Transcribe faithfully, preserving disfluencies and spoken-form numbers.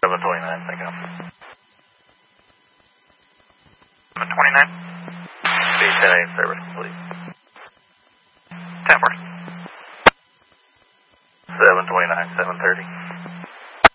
seven twenty-nine, thank you. seven twenty-nine. B ten eight service complete. ten four. seven twenty-nine, seven thirty.